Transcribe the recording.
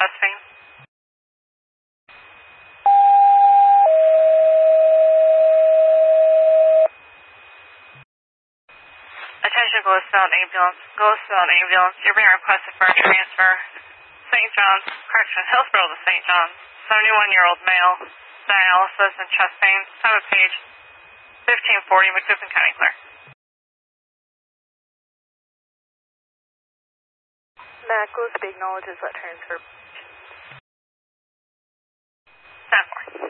chest pain. Attention Gillespie ambulance. Gillespie ambulance. You're being requested for a transfer. St. John's, correction, Hillsborough to St. John's. 71-year-old male. Dialysis and chest pain. Time of page 1540, McDougald County Clerk. Matt Gillespie acknowledges that transfer. 10-4.